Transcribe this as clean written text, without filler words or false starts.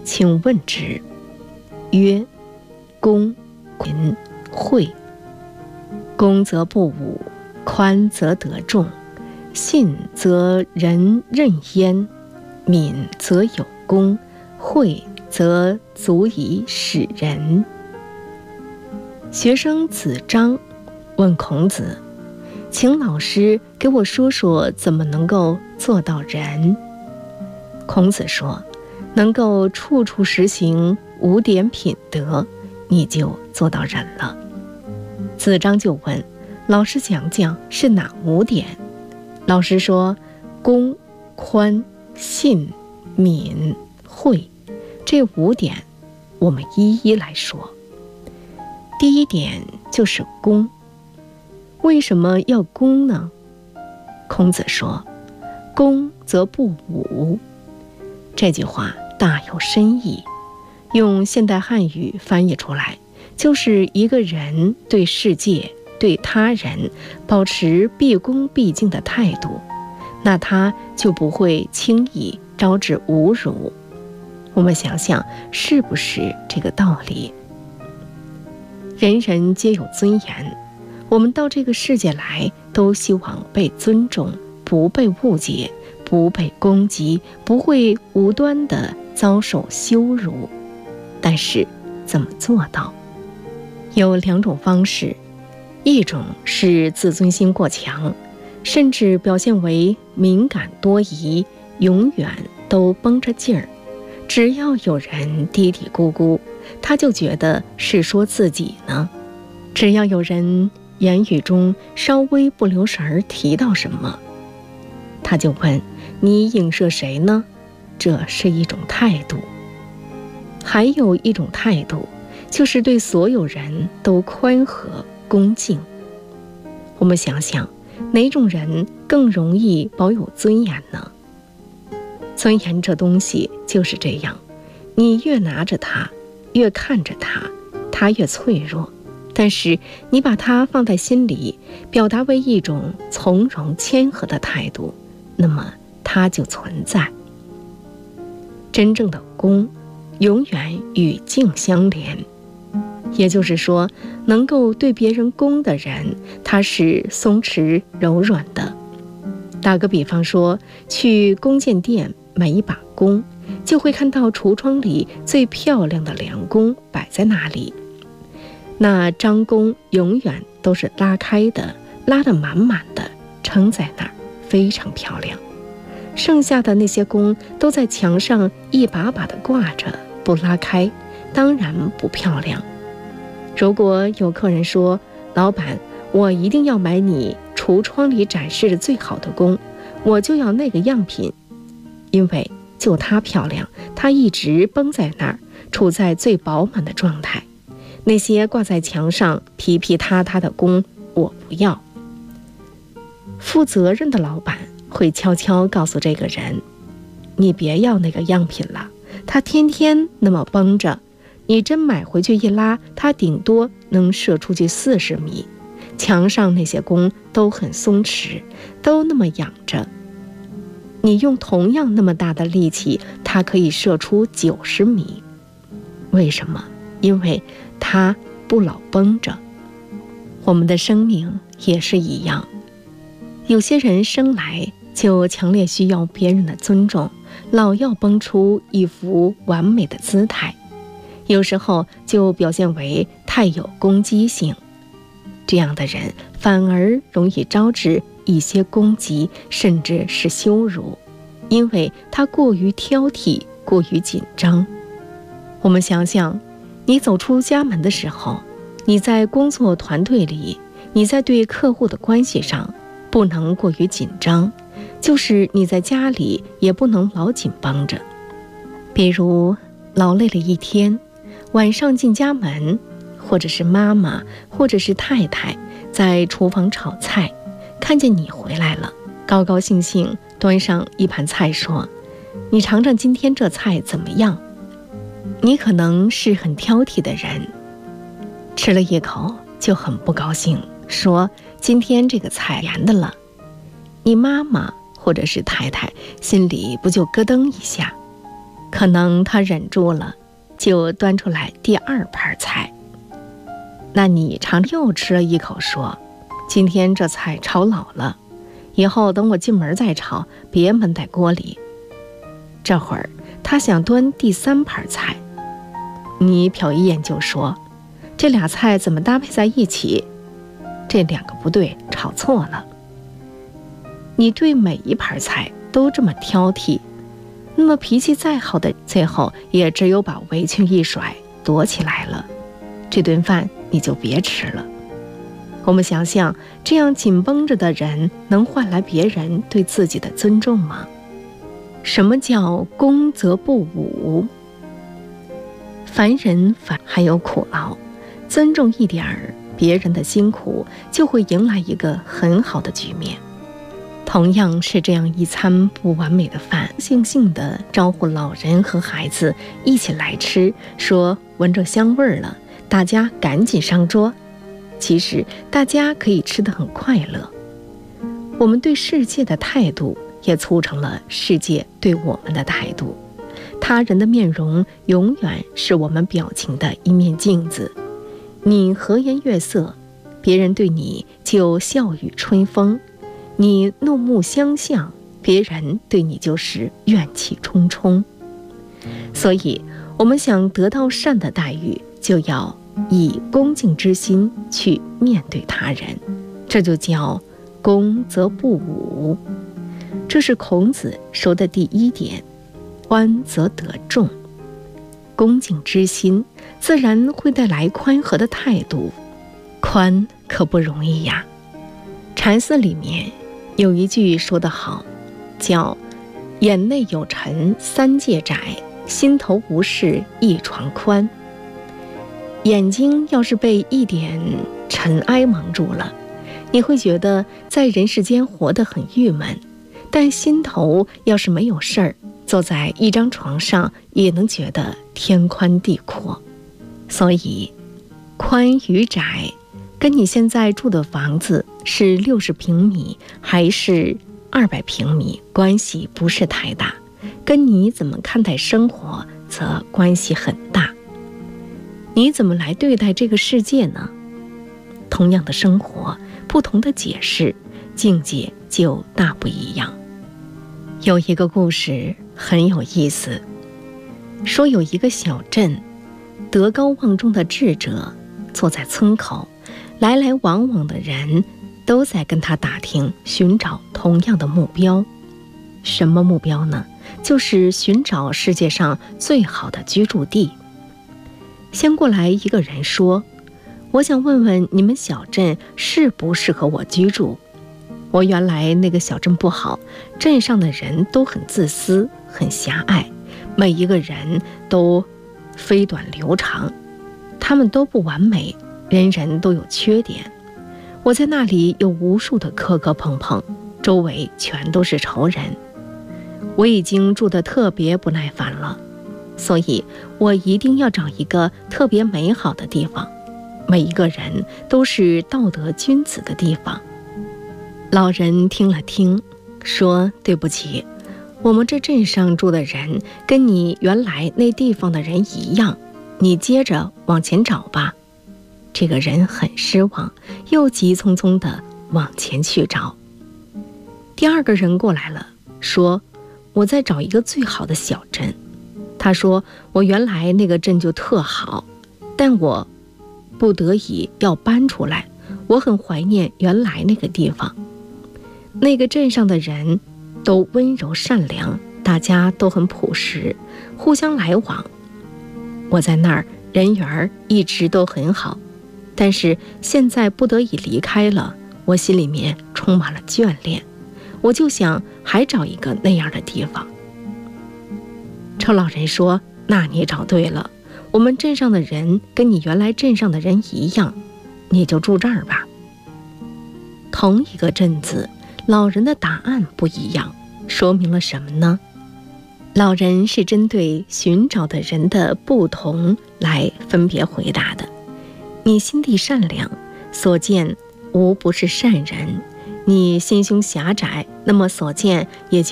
请问之。曰：公贫惠。公则不武，宽则得众，信则人任焉，敏则有功，惠则足以使人。学生子张问孔子，请老师给我说说怎么能够做到仁。孔子说，能够处处实行5点品德，你就做到仁了。子张就问，老师讲讲是哪5点？老师说，公、宽、信、敏、惠，这5点我们一一来说。第1点就是公。为什么要公呢？孔子说，公则不武。这句话大有深意，用现代汉语翻译出来，就是一个人对世界、对他人保持毕恭毕敬的态度，那他就不会轻易招致侮辱。我们想想是不是这个道理？人人皆有尊严，我们到这个世界来都希望被尊重，不被误解，不被攻击，不会无端地遭受羞辱。但是怎么做到？有2种方式，一种是自尊心过强，甚至表现为敏感多疑，永远都绷着劲儿，只要有人嘀嘀咕咕，他就觉得是说自己呢。只要有人言语中稍微不留神提到什么，他就问，你影射谁呢？这是一种态度。还有一种态度，就是对所有人都宽和恭敬。我们想想，哪种人更容易保有尊严呢？尊严这东西就是这样，你越拿着它，越看着它，它越脆弱。但是你把它放在心里，表达为一种从容谦和的态度，那么它就存在。真正的恭，永远与敬相连。也就是说，能够对别人恭的人，他是松弛柔软的。打个比方说，去弓箭店买一把弓，就会看到橱窗里最漂亮的良弓摆在那里。那张弓永远都是拉开的，拉得满满的，撑在那儿，非常漂亮。剩下的那些弓都在墙上一把把的挂着，不拉开，当然不漂亮。如果有客人说，老板，我一定要买你橱窗里展示的最好的弓，我就要那个样品，因为就它漂亮，它一直绷在那儿，处在最饱满的状态。那些挂在墙上皮皮塌塌的弓，我不要。负责任的老板会悄悄告诉这个人，你别要那个样品了，它天天那么绷着，你真买回去一拉，它顶多能射出去40米。墙上那些弓都很松弛，都那么仰着，你用同样那么大的力气，它可以射出90米。为什么？因为它不老绷着。我们的生命也是一样，有些人生来就强烈需要别人的尊重，老要绷出一副完美的姿态，有时候就表现为太有攻击性。这样的人反而容易招致一些攻击，甚至是羞辱，因为他过于挑剔，过于紧张。我们想想，你走出家门的时候，你在工作团队里，你在对客户的关系上不能过于紧张，就是你在家里也不能老紧绷着。比如劳累了一天，晚上进家门，或者是妈妈或者是太太在厨房炒菜，看见你回来了，高高兴兴端上一盘菜说，你尝尝今天这菜怎么样？你可能是很挑剔的人，吃了一口就很不高兴，说今天这个菜咸的了。你妈妈或者是太太心里不就咯噔一下？ 可能他忍住了，就端出来第2盘菜。那你尝又吃了一口，说：“今天这菜炒老了，以后等我进门再炒，别焖在锅里。”这会儿他想端第3盘菜，你瞟一眼就说：“这俩菜怎么搭配在一起？这2个不对，炒错了。”你对每一盘菜都这么挑剔，那么脾气再好的，最后也只有把围裙一甩，躲起来了。这顿饭你就别吃了。我们想想，这样紧绷着的人，能换来别人对自己的尊重吗？什么叫攻则不武？凡人还有苦劳，尊重一点儿别人的辛苦，就会迎来一个很好的局面。同样是这样一餐不完美的饭，悻悻地招呼老人和孩子一起来吃，说闻着香味儿了，大家赶紧上桌。其实大家可以吃得很快乐。我们对世界的态度，也促成了世界对我们的态度。他人的面容永远是我们表情的一面镜子。你和颜悦色，别人对你就笑语春风；你怒目相向，别人对你就是怨气冲冲。所以我们想得到善的待遇，就要以恭敬之心去面对他人，这就叫攻则不武。这是孔子说的第1点，宽则得众。恭敬之心自然会带来宽和的态度。宽可不容易呀。禅寺里面有一句说得好，叫眼内有尘3界窄，心头无事1床宽。眼睛要是被一点尘埃蒙住了，你会觉得在人世间活得很郁闷，但心头要是没有事儿，坐在一张床上也能觉得天宽地阔。所以宽与窄跟你现在住的房子是60平米还是200平米关系不是太大，跟你怎么看待生活则关系很大。你怎么来对待这个世界呢？同样的生活，不同的解释，境界就大不一样。有一个故事很有意思，说有一个小镇，德高望重的智者坐在村口，来来往往的人都在跟他打听，寻找同样的目标。什么目标呢？就是寻找世界上最好的居住地。先过来一个人说：“我想问问你们小镇适不适合我居住？我原来那个小镇不好，镇上的人都很自私，很狭隘，每一个人都飞短流长，他们都不完美，人人都有缺点。我在那里有无数的磕磕碰碰，周围全都是仇人，我已经住得特别不耐烦了。所以我一定要找一个特别美好的地方，每一个人都是道德君子的地方。”老人听了听，说：“对不起，我们这镇上住的人跟你原来那地方的人一样，你接着往前找吧。”这个人很失望，又急匆匆地往前去找。第2个人过来了，说：“我在找一个最好的小镇。”他说：“我原来那个镇就特好，但我不得已要搬出来，我很怀念原来那个地方。那个镇上的人都温柔善良，大家都很朴实，互相来往。我在那儿人缘一直都很好，但是现在不得已离开了，我心里面充满了眷恋，我就想还找一个那样的地方。”臭老人说：“那你找对了，我们镇上的人跟你原来镇上的人一样，你就住这儿吧。”同一个镇子，老人的答案不一样，说明了什么呢？老人是针对寻找的人的不同来分别回答的。你心地善良，所见无不是善人；你心胸狭窄，那么所见也就